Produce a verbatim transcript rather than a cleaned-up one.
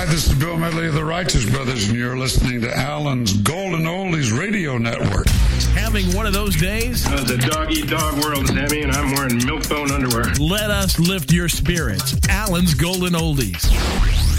this is Bill Medley of the Righteous Brothers, and you're listening to Alan's Golden Oldies Radio Network. Having one of those days? Uh, the dog-eat-dog world, Sammy, and I'm wearing milk-bone underwear. Let us lift your spirits. Alan's Golden Oldies.